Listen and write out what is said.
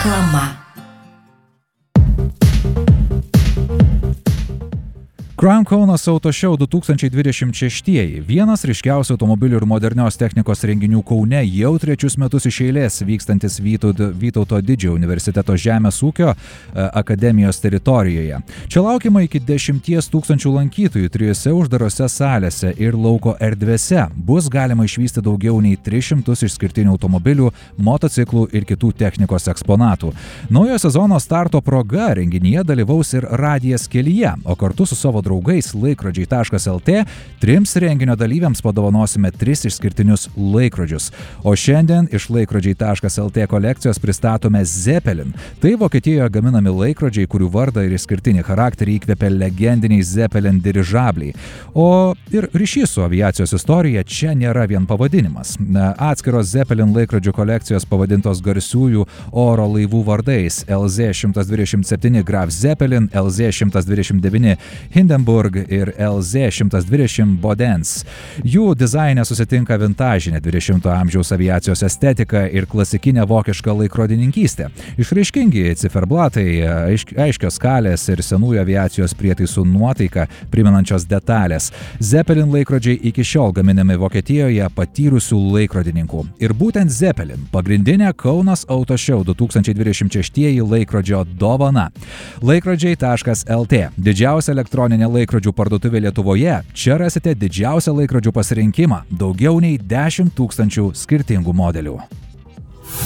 Reklama. Crown Kaunas Auto Show 2026 – vienas ryškiausių automobilių ir modernios technikos renginių Kaune jau trečius metus iš eilės vykstantis Vytauto Didžiojo universiteto Žemės ūkio akademijos teritorijoje. Čia laukiama iki 10 000 lankytojų 3 uždarose salėse ir lauko erdvėse. Bus galima išvysti daugiau nei 300 išskirtinių automobilių, motociklų ir kitų technikos eksponatų. Naujo sezono starto proga renginyje dalyvaus ir Radijas kelyje, o kartu su savo draugais laikrodžiai.lt 3 renginio dalyviams padovanosime 3 išskirtinius laikrodžius. O šiandien iš laikrodžiai.lt kolekcijos pristatome Zeppelin. Tai Vokietijoje gaminami laikrodžiai, kurių vardą ir išskirtinį charakterį įkvėpė legendiniai Zeppelin dirižabliai. O ir ryšys su aviacijos istorija čia nėra vien pavadinimas. Atskiros Zeppelin laikrodžių kolekcijos pavadintos garsiųjų oro laivų vardais LZ-127 Graf Zeppelin, LZ-129 Hindenburg ir LZ-120 Bodens. Jų dizaine susitinka vintažinė 20-ojo amžiaus aviacijos estetika ir klasikinė vokiška laikrodininkystė. Išraiškingi ciferblatai, aiškios skalės ir senųjų aviacijos prietaisų nuotaiką primenančios detalės. Zeppelin laikrodžiai iki šiol gaminami Vokietijoje patyrusių laikrodininkų. Ir būtent Zeppelin – pagrindinė Kaunas Auto Show 2026 laikrodžio dovana. Laikrodžiai.lt – didžiausia elektroninė laikrodžių parduotuvė Lietuvoje. Čia rasite didžiausią laikrodžių pasirinkimą – daugiau nei 10 000 skirtingų modelių.